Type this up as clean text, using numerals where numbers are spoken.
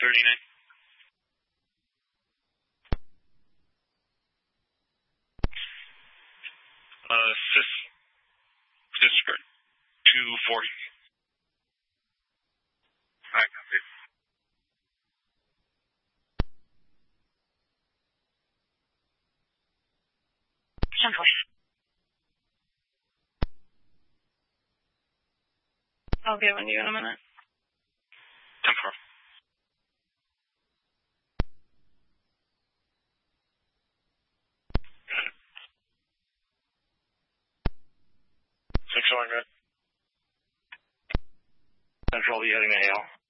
39. Cisco 240. Alright, copy. I'll get one to you in a minute. 10-4. Good. Central, you heading to Hale?